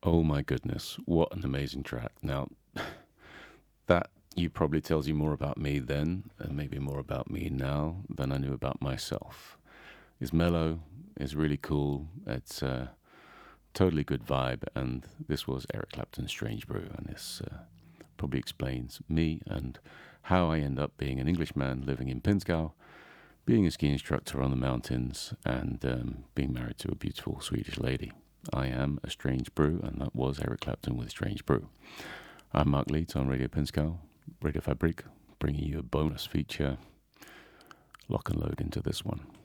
Oh my goodness, what an amazing track. Now, that you probably tells you more about me then, and maybe more about me now than I knew about myself. It's mellow, it's really cool, it's a totally good vibe, and this was Eric Clapton's Strange Brew, and this probably explains me and how I end up being an Englishman living in Pinzgau, being a ski instructor on the mountains, and being married to a beautiful Swedish lady. I am a Strange Brew, and that was Eric Clapton with Strange Brew. I'm Mark Leeds on Radio Pinzgau, Radio Fabrik, bringing you a bonus feature. Lock and load into this one.